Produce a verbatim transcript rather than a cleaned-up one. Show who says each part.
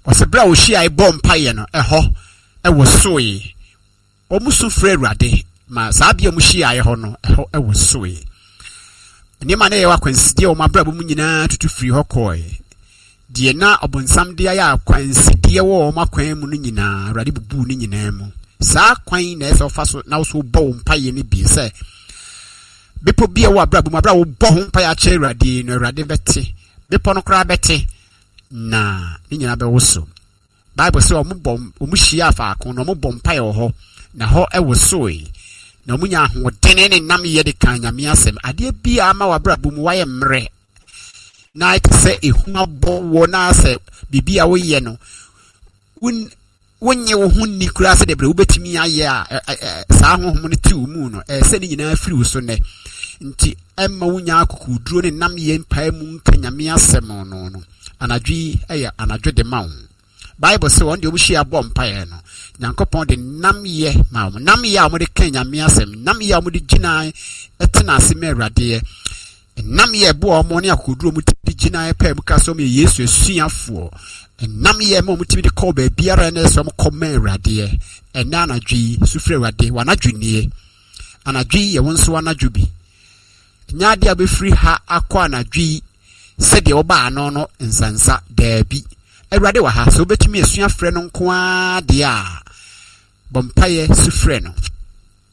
Speaker 1: Osebra wo hia e bom paye no eho e wo soe omusu frɛ Awurade ma saa bia mu hia ye ho no eho e wo soe ni ma na ye wakwansidie o mabra bo mu nyina tutu firi ho koe die na obonsam de ya akwansidie wo makwan mu no nyina Awurade bubu ni nyina mu saa kwan na eso fa so na so bo mpaye ni bi se bepo bia wo abra bo mabra wo bo ho mpaye a che Awurade no Awurade bete bepo no kra bete na ni nyina be wo so Bible say omu bom omu hia fa akon no omu bom mpaye ho na ho e wo soe na omu nya ho dene ne nam ye de kan nyame asem ade bia ama wabra bo mu waye mre na ike se ehu abo wo na se bibia wo ye no un wonye wo hu ni kura se de bre wobetimi aye a saa honhom ne ti wo mu no e se ni nyina afiri wo so ne nti emma wonya akukuduro ne nam ye mpae mu nka nyame asem no no anadwi eya anadwo de ma wo Bible say on de obushi abom paye no Nyankopon de nam ye ma wo nam ye a mo de kan nyame asem nam ye a mo de gina etena asem Awurade nam ye bo o mo ne akuduro mu ti gina pa mu ka so me Yesu esuafo nam ye mo mu ti de call ba biara na so mo koma Awurade e na anadwi sufre Awurade wanadwi nie anadwi ye wonso anadwo bi nyaade abefri ha akọ anadwi se de oba ano no nsansa daabi Awurade wa ha so betumi esua frɛ no nko a de a bompaye sufrɛ no